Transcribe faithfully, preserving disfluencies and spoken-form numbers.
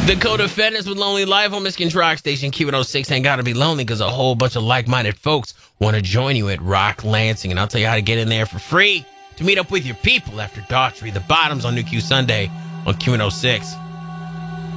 The co-defendants with Lonely Life on Michigan's Rock Station Q one oh six ain't got to be lonely because a whole bunch of like-minded folks want to join you at Rock Lansing. And I'll tell you how to get in there for free to meet up with your people after Daughtry. The Bottoms on New Q Sunday on Q one oh six.